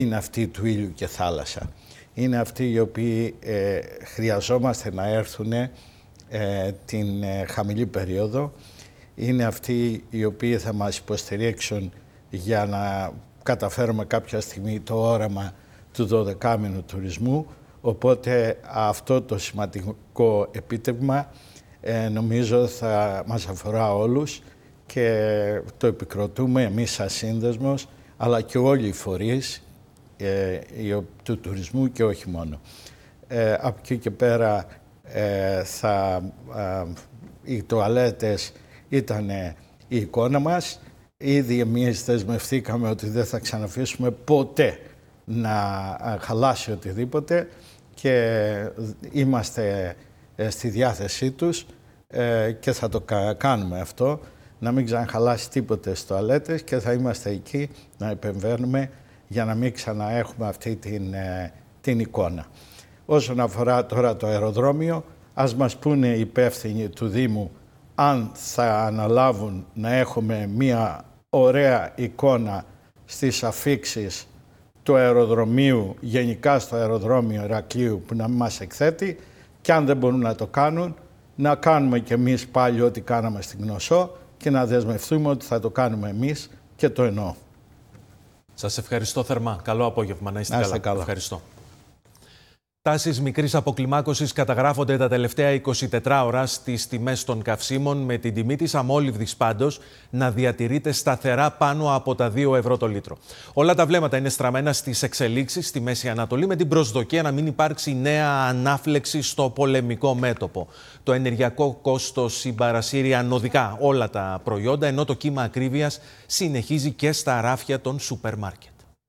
είναι αυτοί του ήλιου και θάλασσα. Είναι αυτοί οι οποίοι χρειαζόμαστε να έρθουν την χαμηλή περίοδο. Είναι αυτοί οι οποίοι θα μας υποστηρίξουν για να καταφέρουμε κάποια στιγμή το όραμα του 12μηνου τουρισμού. Οπότε αυτό το σημαντικό επίτευγμα νομίζω θα μας αφορά όλους και το επικροτούμε εμείς σαν σύνδεσμος, αλλά και όλοι οι φορείς του τουρισμού και όχι μόνο. Από εκεί και πέρα οι τουαλέτες ήταν η εικόνα μας. Ήδη εμείς δεσμευθήκαμε ότι δεν θα ξαναφήσουμε ποτέ να χαλάσει οτιδήποτε και είμαστε στη διάθεσή τους και θα το κάνουμε αυτό, να μην ξαναχαλάσει τίποτε στις τουαλέτες και θα είμαστε εκεί να επεμβαίνουμε για να μην ξαναέχουμε αυτή την εικόνα. Όσον αφορά τώρα το αεροδρόμιο, ας μας πούνε οι υπεύθυνοι του Δήμου αν θα αναλάβουν να έχουμε μία ωραία εικόνα στις αφίξεις του αεροδρομίου, γενικά στο αεροδρόμιο Ηρακλείου που να μην μας εκθέτει, και αν δεν μπορούν να το κάνουν, να κάνουμε κι εμείς πάλι ό,τι κάναμε στην Γνωσό και να δεσμευτούμε ότι θα το κάνουμε εμείς και το εννοώ. Σας ευχαριστώ θερμά. Καλό απόγευμα. Να είστε καλά. Ευχαριστώ. Τάσεις μικρής αποκλιμάκωσης καταγράφονται τα τελευταία 24 ώρα στις τιμές των καυσίμων, με την τιμή της αμόλυβδης πάντως να διατηρείται σταθερά πάνω από τα 2 ευρώ το λίτρο. Όλα τα βλέμματα είναι στραμμένα στις εξελίξεις στη Μέση Ανατολή, με την προσδοκία να μην υπάρξει νέα ανάφλεξη στο πολεμικό μέτωπο. Το ενεργειακό κόστος συμπαρασύρει ανωδικά όλα τα προϊόντα, ενώ το κύμα ακρίβειας συνεχίζει και στα ράφια των σούπερ μάρκετ.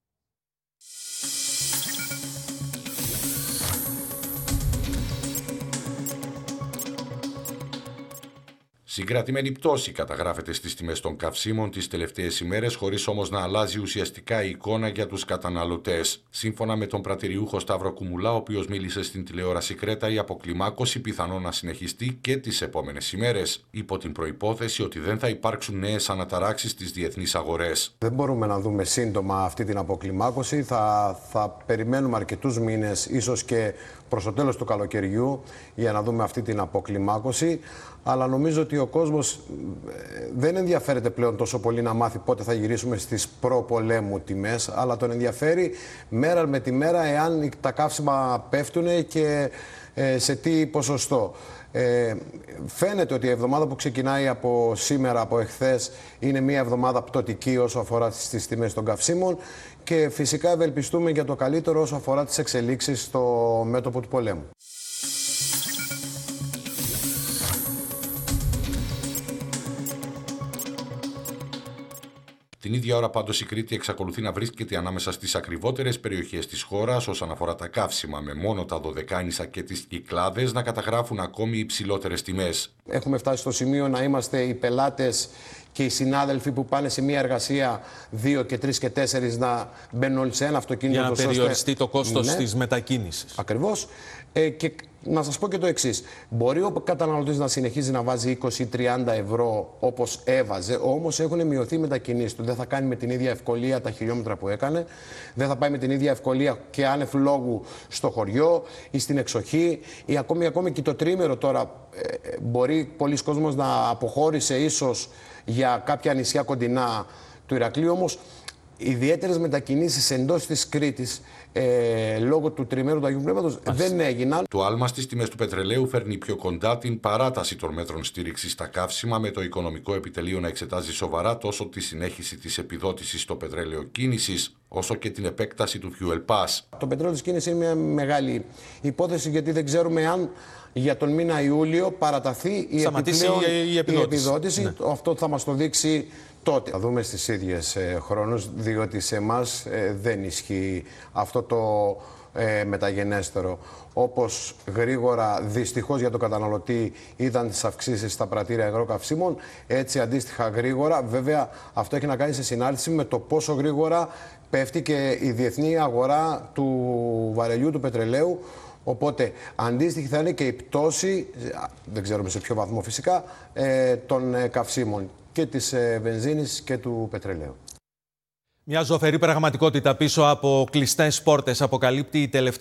Συγκρατημένη πτώση καταγράφεται στις τιμές των καυσίμων τις τελευταίες ημέρες, χωρίς όμως να αλλάζει ουσιαστικά η εικόνα για τους καταναλωτές. Σύμφωνα με τον πρατηριούχο Σταύρο Κουμουλά, ο οποίος μίλησε στην τηλεόραση Κρέτα, η αποκλιμάκωση πιθανόν να συνεχιστεί και τις επόμενες ημέρες, υπό την προϋπόθεση ότι δεν θα υπάρξουν νέες αναταράξεις στις διεθνείς αγορές. Δεν μπορούμε να δούμε σύντομα αυτή την αποκλιμάκωση. Θα περιμένουμε αρκετούς μήνες, ίσως και προς το τέλος του καλοκαιριού, για να δούμε αυτή την αποκλιμάκωση. Αλλά νομίζω ότι ο κόσμος δεν ενδιαφέρεται πλέον τόσο πολύ να μάθει πότε θα γυρίσουμε στις προπολέμου τιμές, αλλά τον ενδιαφέρει μέρα με τη μέρα εάν τα καύσιμα πέφτουν και σε τι ποσοστό. Φαίνεται ότι η εβδομάδα που ξεκινάει από σήμερα, από εχθές, είναι μια εβδομάδα πτωτική όσο αφορά στις τιμές των καυσίμων και φυσικά ευελπιστούμε για το καλύτερο όσο αφορά τις εξελίξεις στο μέτωπο του πολέμου. Την ίδια ώρα πάντως η Κρήτη εξακολουθεί να βρίσκεται ανάμεσα στις ακριβότερες περιοχές της χώρας όσον αφορά τα καύσιμα, με μόνο τα Δωδεκάνησα και τις Κυκλάδες να καταγράφουν ακόμη υψηλότερες τιμές. Έχουμε φτάσει στο σημείο να είμαστε οι πελάτες και οι συνάδελφοι που πάνε σε μια εργασία 2 και 3 και 4 να μπαίνουν όλοι σε ένα αυτοκίνητο. Για να περιοριστεί το κόστος της μετακίνησης. Ακριβώς. Και να σας πω και το εξής. Μπορεί ο καταναλωτής να συνεχίζει να βάζει 20-30 ευρώ όπως έβαζε, όμως έχουν μειωθεί οι μετακινήσεις του. Δεν θα κάνει με την ίδια ευκολία τα χιλιόμετρα που έκανε, δεν θα πάει με την ίδια ευκολία και άνευ λόγου στο χωριό ή στην εξοχή, ή ακόμη και το τρίμερο τώρα. Μπορεί πολλοί κόσμος να αποχώρησε ίσως για κάποια νησιά κοντινά του Ηρακλείου, όμως ιδιαίτερες μετακινήσεις εντός της Κρήτης λόγω του τριμέρου του Αγίου Πνεύματος δεν έγιναν. Το άλμα στις τιμές του πετρελαίου φέρνει πιο κοντά την παράταση των μέτρων στήριξης στα καύσιμα, με το Οικονομικό Επιτελείο να εξετάζει σοβαρά τόσο τη συνέχιση της επιδότησης στο πετρέλαιο κίνησης, όσο και την επέκταση του Fuel Pass. Το πετρέλαιο της κίνησης είναι μια μεγάλη υπόθεση, γιατί δεν ξέρουμε αν για τον μήνα Ιούλιο παραταθεί η επιδότηση. Ναι. Αυτό θα μας το δείξει τότε. Θα δούμε στις ίδιες χρόνους, διότι σε εμάς δεν ισχύει αυτό το μεταγενέστερο. Όπως γρήγορα, δυστυχώς για τον καταναλωτή, είδαν τις αυξήσεις στα πρατήρια αγροκαυσίμων, έτσι αντίστοιχα γρήγορα, βέβαια αυτό έχει να κάνει σε συνάρτηση με το πόσο γρήγορα πέφτει και η διεθνή αγορά του βαρελιού, του πετρελαίου. Οπότε αντίστοιχη θα είναι και η πτώση, δεν ξέρουμε σε ποιο βαθμό φυσικά, των καυσίμων και της βενζίνης και του πετρελαίου. Μια ζωφερή πραγματικότητα πίσω από κλειστές πόρτες αποκαλύπτει η τελευταία